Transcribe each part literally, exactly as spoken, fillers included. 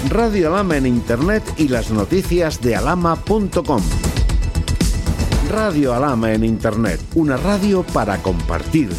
Radio Alhama en Internet y las noticias de alhama punto com. Radio Alhama en Internet, una radio para compartir.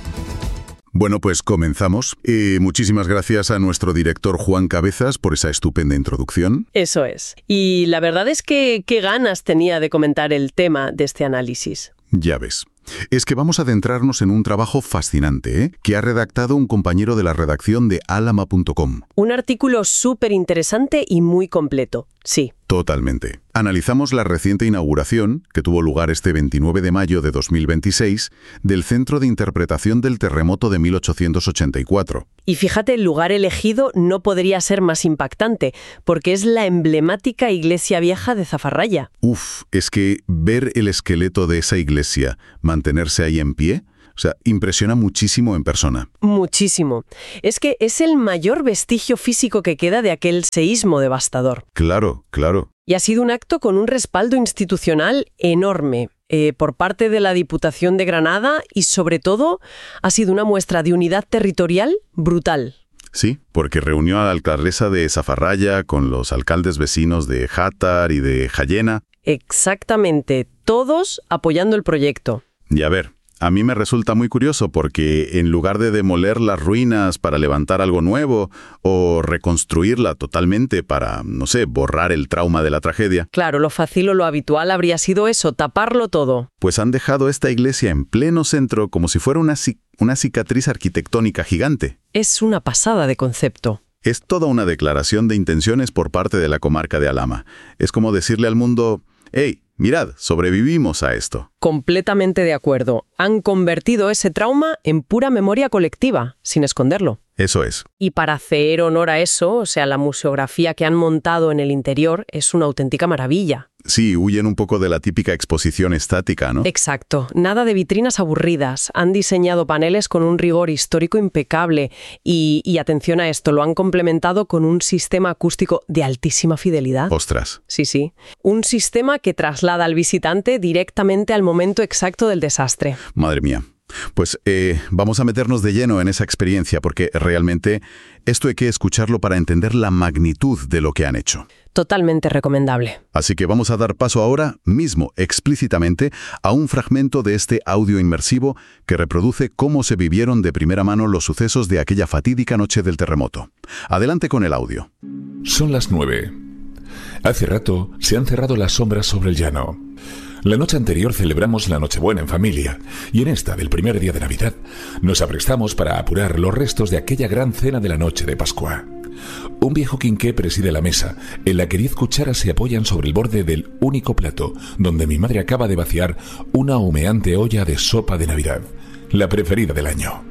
Bueno, pues comenzamos. Eh, muchísimas gracias a nuestro director Juan Cabezas por esa estupenda introducción. Eso es. Y la verdad es que qué ganas tenía de comentar el tema de este análisis. Ya ves. Es que vamos a adentrarnos en un trabajo fascinante, ¿eh? que ha redactado un compañero de la redacción de alhama punto com. Un artículo súper interesante y muy completo, sí. Totalmente. Analizamos la reciente inauguración, que tuvo lugar este veintinueve de mayo de dos mil veintiséis, del Centro de Interpretación del Terremoto de mil ochocientos ochenta y cuatro. Y fíjate, el lugar elegido no podría ser más impactante, porque es la emblemática iglesia vieja de Zafarraya. Uf, es que ver el esqueleto de esa iglesia, mantenerse ahí en pie, o sea, impresiona muchísimo en persona. Muchísimo. Es que es el mayor vestigio físico que queda de aquel seísmo devastador. Claro, claro. Y ha sido un acto con un respaldo institucional enorme eh, por parte de la Diputación de Granada y, sobre todo, ha sido una muestra de unidad territorial brutal. Sí, porque reunió a la alcaldesa de Zafarraya con los alcaldes vecinos de Játar y de Jayena. Exactamente, todos apoyando el proyecto. Y a ver, a mí me resulta muy curioso porque en lugar de demoler las ruinas para levantar algo nuevo o reconstruirla totalmente para, no sé, borrar el trauma de la tragedia. Claro, lo fácil o lo habitual habría sido eso, taparlo todo. Pues han dejado esta iglesia en pleno centro como si fuera una, una cicatriz arquitectónica gigante. Es una pasada de concepto. Es toda una declaración de intenciones por parte de la comarca de Alhama. Es como decirle al mundo, hey, mirad, sobrevivimos a esto. Completamente de acuerdo. Han convertido ese trauma en pura memoria colectiva, sin esconderlo. Eso es. Y para hacer honor a eso, o sea, la museografía que han montado en el interior es una auténtica maravilla. Sí, huyen un poco de la típica exposición estática, ¿no? Exacto. Nada de vitrinas aburridas. Han diseñado paneles con un rigor histórico impecable y, y atención a esto, lo han complementado con un sistema acústico de altísima fidelidad. Ostras. Sí, sí. Un sistema que traslada al visitante directamente al momento exacto del desastre. Madre mía. Pues eh, vamos a meternos de lleno en esa experiencia porque realmente esto hay que escucharlo para entender la magnitud de lo que han hecho. Totalmente recomendable. Así que vamos a dar paso ahora mismo, explícitamente, a un fragmento de este audio inmersivo que reproduce cómo se vivieron de primera mano los sucesos de aquella fatídica noche del terremoto. Adelante con el audio. Son las nueve. Hace rato se han cerrado las sombras sobre el llano. La noche anterior celebramos la Nochebuena en familia y en esta del primer día de Navidad nos aprestamos para apurar los restos de aquella gran cena de la noche de Pascua. Un viejo quinqué preside la mesa, en la que diez cucharas se apoyan sobre el borde del único plato, donde mi madre acaba de vaciar una humeante olla de sopa de Navidad, la preferida del año.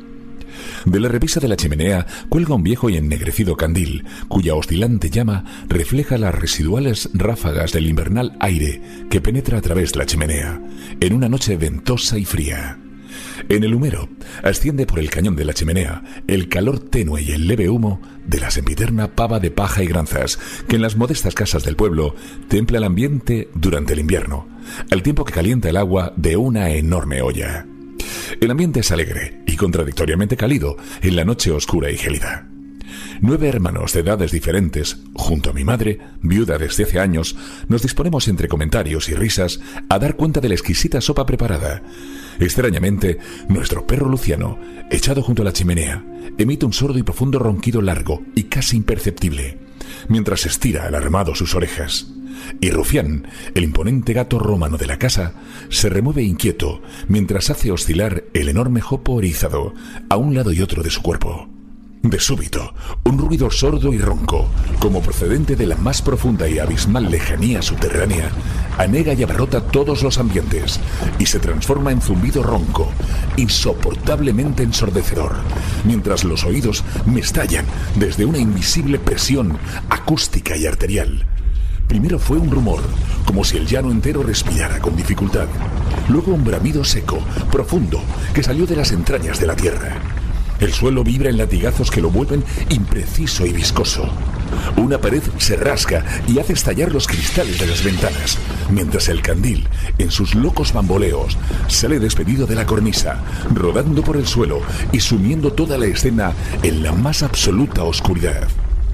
De la repisa de la chimenea cuelga un viejo y ennegrecido candil, cuya oscilante llama refleja las residuales ráfagas del invernal aire que penetra a través de la chimenea, en una noche ventosa y fría. En el humero asciende por el cañón de la chimenea el calor tenue y el leve humo de la sempiterna pava de paja y granzas que en las modestas casas del pueblo templa el ambiente durante el invierno, al tiempo que calienta el agua de una enorme olla. El ambiente es alegre y contradictoriamente cálido en la noche oscura y gélida. Nueve hermanos de edades diferentes, junto a mi madre, viuda desde hace años, nos disponemos entre comentarios y risas a dar cuenta de la exquisita sopa preparada. Extrañamente, nuestro perro Luciano, echado junto a la chimenea, emite un sordo y profundo ronquido largo y casi imperceptible, mientras estira alarmado sus orejas. Y Rufián, el imponente gato romano de la casa, se remueve inquieto mientras hace oscilar el enorme jopo erizado a un lado y otro de su cuerpo. De súbito, un ruido sordo y ronco, como procedente de la más profunda y abismal lejanía subterránea, anega y abarrota todos los ambientes y se transforma en zumbido ronco, insoportablemente ensordecedor, mientras los oídos me estallan desde una invisible presión acústica y arterial. Primero fue un rumor, como si el llano entero respirara con dificultad. Luego un bramido seco, profundo, que salió de las entrañas de la tierra. El suelo vibra en latigazos que lo vuelven impreciso y viscoso. Una pared se rasga y hace estallar los cristales de las ventanas, mientras el candil, en sus locos bamboleos, sale despedido de la cornisa, rodando por el suelo y sumiendo toda la escena en la más absoluta oscuridad.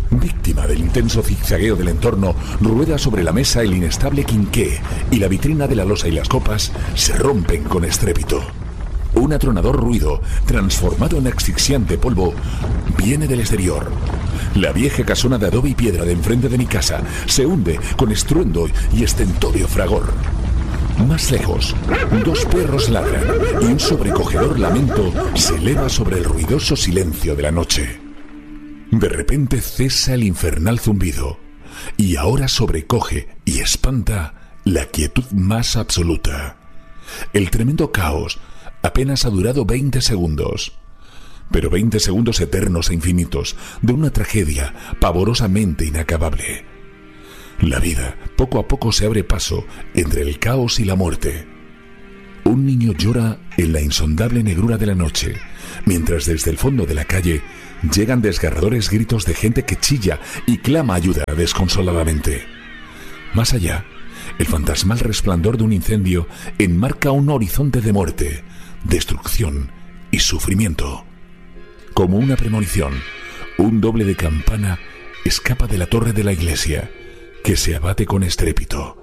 Víctima del intenso zigzagueo del entorno, rueda sobre la mesa el inestable quinqué y la vitrina de la losa y las copas se rompen con estrépito. Un atronador ruido, transformado en asfixiante polvo, viene del exterior. La vieja casona de adobe y piedra de enfrente de mi casa se hunde con estruendo y estentório fragor. Más lejos, dos perros ladran y un sobrecogedor lamento se eleva sobre el ruidoso silencio de la noche. De repente cesa el infernal zumbido y ahora sobrecoge y espanta la quietud más absoluta. El tremendo caos apenas ha durado veinte segundos, pero veinte segundos eternos e infinitos de una tragedia pavorosamente inacabable. La vida poco a poco se abre paso entre el caos y la muerte. Un niño llora en la insondable negrura de la noche, mientras desde el fondo de la calle llegan desgarradores gritos de gente que chilla y clama ayuda desconsoladamente. Más allá, el fantasmal resplandor de un incendio enmarca un horizonte de muerte, destrucción y sufrimiento. Como una premonición, un doble de campana escapa de la torre de la iglesia, que se abate con estrépito.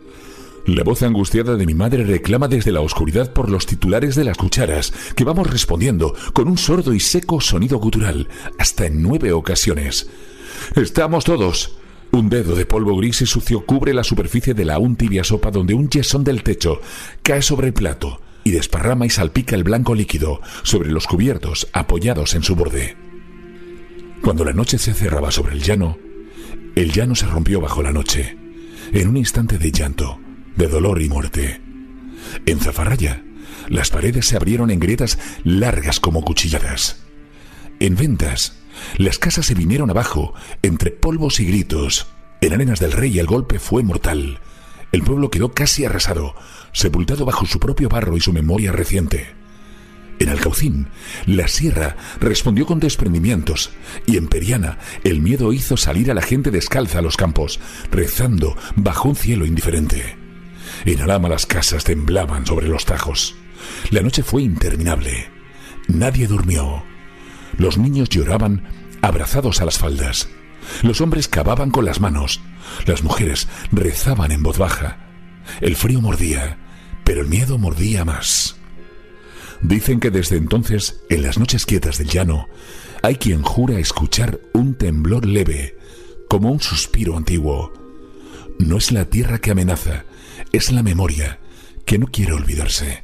La voz angustiada de mi madre reclama desde la oscuridad por los titulares de las cucharas, que vamos respondiendo con un sordo y seco sonido gutural, hasta en nueve ocasiones. ¡Estamos todos! Un dedo de polvo gris y sucio cubre la superficie de la aún tibia sopa donde un yesón del techo cae sobre el plato y desparrama y salpica el blanco líquido sobre los cubiertos apoyados en su borde. Cuando la noche se cerraba sobre el llano, el llano se rompió bajo la noche, en un instante de llanto, de dolor y muerte. En Zafarraya, las paredes se abrieron en grietas largas como cuchilladas. En Ventas, las casas se vinieron abajo, entre polvos y gritos. En Arenas del Rey el golpe fue mortal. El pueblo quedó casi arrasado, sepultado bajo su propio barro y su memoria reciente. En Alcaucín, la sierra respondió con desprendimientos, y en Periana el miedo hizo salir a la gente descalza a los campos, rezando bajo un cielo indiferente. En Alhama las casas temblaban sobre los tajos. La noche fue interminable. Nadie durmió. Los niños lloraban abrazados a las faldas. Los hombres cavaban con las manos. Las mujeres rezaban en voz baja. El frío mordía, pero el miedo mordía más. Dicen que desde entonces, en las noches quietas del llano, hay quien jura escuchar un temblor leve, como un suspiro antiguo. No es la tierra que amenaza, es la memoria que no quiere olvidarse.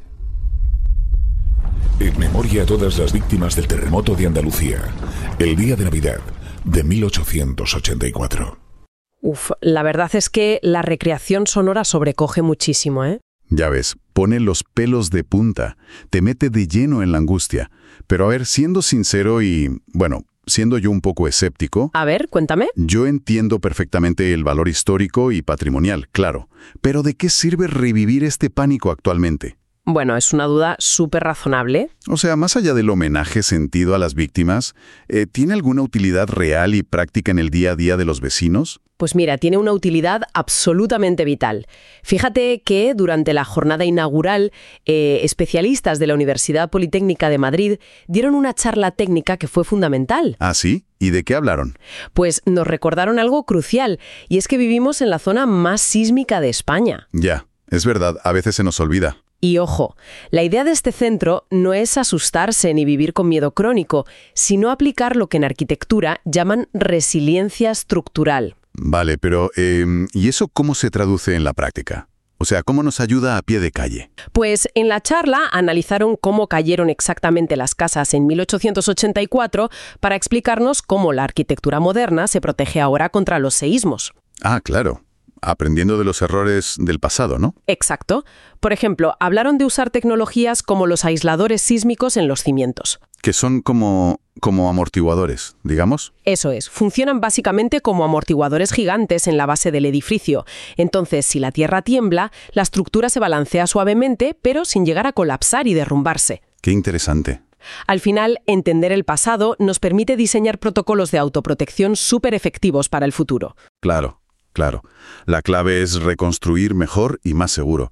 En memoria a todas las víctimas del terremoto de Andalucía, el día de Navidad de mil ochocientos ochenta y cuatro. Uf, la verdad es que la recreación sonora sobrecoge muchísimo, ¿eh? Ya ves, pone los pelos de punta, te mete de lleno en la angustia. Pero a ver, siendo sincero y, bueno, siendo yo un poco escéptico... A ver, cuéntame. Yo entiendo perfectamente el valor histórico y patrimonial, claro. Pero ¿de qué sirve revivir este pánico actualmente? Bueno, es una duda súper razonable. O sea, más allá del homenaje sentido a las víctimas, eh, ¿tiene alguna utilidad real y práctica en el día a día de los vecinos? Pues mira, tiene una utilidad absolutamente vital. Fíjate que durante la jornada inaugural, eh, especialistas de la Universidad Politécnica de Madrid dieron una charla técnica que fue fundamental. ¿Ah, sí? ¿Y de qué hablaron? Pues nos recordaron algo crucial, y es que vivimos en la zona más sísmica de España. Ya, es verdad, a veces se nos olvida. Y ojo, la idea de este centro no es asustarse ni vivir con miedo crónico, sino aplicar lo que en arquitectura llaman resiliencia estructural. Vale, pero eh, ¿y eso cómo se traduce en la práctica? O sea, ¿cómo nos ayuda a pie de calle? Pues en la charla analizaron cómo cayeron exactamente las casas en mil ochocientos ochenta y cuatro para explicarnos cómo la arquitectura moderna se protege ahora contra los seísmos. Ah, claro. Aprendiendo de los errores del pasado, ¿no? Exacto. Por ejemplo, hablaron de usar tecnologías como los aisladores sísmicos en los cimientos. Que son como, como amortiguadores, digamos. Eso es. Funcionan básicamente como amortiguadores gigantes en la base del edificio. Entonces, si la tierra tiembla, la estructura se balancea suavemente, pero sin llegar a colapsar y derrumbarse. Qué interesante. Al final, entender el pasado nos permite diseñar protocolos de autoprotección súper efectivos para el futuro. Claro. Claro, la clave es reconstruir mejor y más seguro.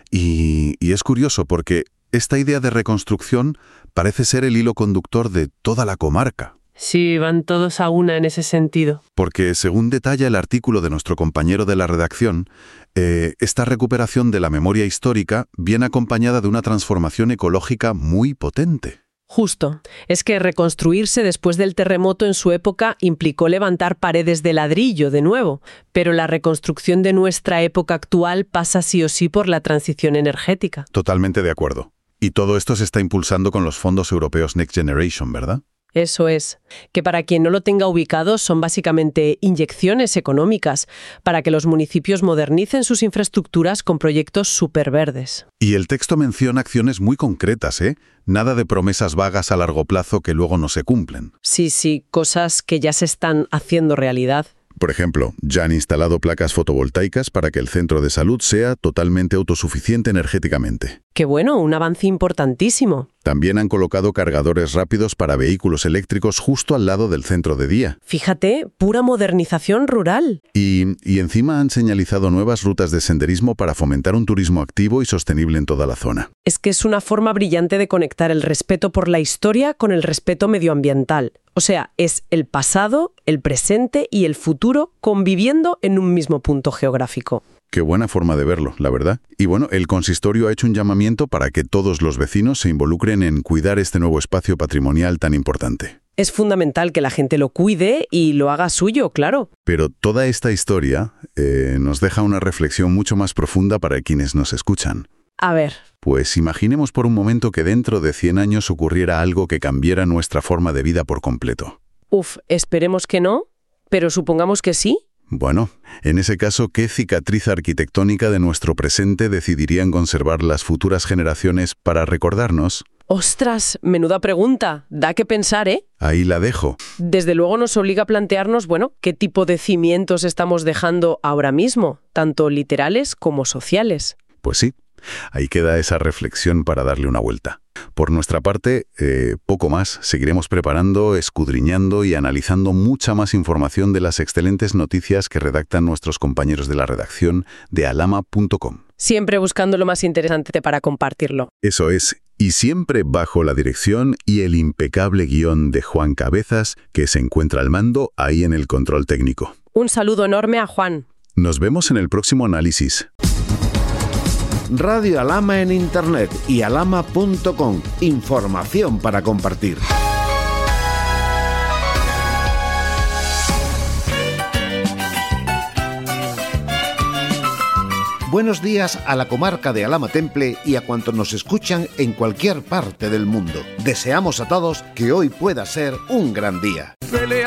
Y, y es curioso porque esta idea de reconstrucción parece ser el hilo conductor de toda la comarca. Sí, van todos a una en ese sentido. Porque, según detalla el artículo de nuestro compañero de la redacción, eh, esta recuperación de la memoria histórica viene acompañada de una transformación ecológica muy potente. Justo. Es que reconstruirse después del terremoto en su época implicó levantar paredes de ladrillo de nuevo, pero la reconstrucción de nuestra época actual pasa sí o sí por la transición energética. Totalmente de acuerdo. Y todo esto se está impulsando con los fondos europeos Next Generation, ¿verdad? Eso es, que para quien no lo tenga ubicado son básicamente inyecciones económicas para que los municipios modernicen sus infraestructuras con proyectos superverdes. Y el texto menciona acciones muy concretas, ¿eh? Nada de promesas vagas a largo plazo que luego no se cumplen. Sí, sí, cosas que ya se están haciendo realidad. Por ejemplo, ya han instalado placas fotovoltaicas para que el centro de salud sea totalmente autosuficiente energéticamente. ¡Qué bueno! Un avance importantísimo. También han colocado cargadores rápidos para vehículos eléctricos justo al lado del centro de día. Fíjate, pura modernización rural. Y, y encima han señalizado nuevas rutas de senderismo para fomentar un turismo activo y sostenible en toda la zona. Es que es una forma brillante de conectar el respeto por la historia con el respeto medioambiental. O sea, es el pasado, el presente y el futuro conviviendo en un mismo punto geográfico. Qué buena forma de verlo, la verdad. Y bueno, el consistorio ha hecho un llamamiento para que todos los vecinos se involucren en cuidar este nuevo espacio patrimonial tan importante. Es fundamental que la gente lo cuide y lo haga suyo, claro. Pero toda esta historia eh, nos deja una reflexión mucho más profunda para quienes nos escuchan. A ver. Pues imaginemos por un momento que dentro de cien años ocurriera algo que cambiara nuestra forma de vida por completo. Uf, esperemos que no, pero supongamos que sí. Bueno, en ese caso, ¿qué cicatriz arquitectónica de nuestro presente decidirían conservar las futuras generaciones para recordarnos? ¡Ostras! Menuda pregunta. Da que pensar, ¿eh? Ahí la dejo. Desde luego nos obliga a plantearnos, bueno, qué tipo de cimientos estamos dejando ahora mismo, tanto literales como sociales. Pues sí. Ahí queda esa reflexión para darle una vuelta. Por nuestra parte, eh, poco más. Seguiremos preparando, escudriñando y analizando mucha más información de las excelentes noticias que redactan nuestros compañeros de la redacción de alama punto com. Siempre buscando lo más interesante para compartirlo. Eso es, y siempre bajo la dirección y el impecable guión de Juan Cabezas, que se encuentra al mando ahí en el control técnico. Un saludo enorme a Juan. Nos vemos en el próximo análisis. Radio Alama en Internet y alama punto com. Información para compartir. Buenos días a la comarca de Alhama Temple y a cuantos nos escuchan en cualquier parte del mundo. Deseamos a todos que hoy pueda ser un gran día.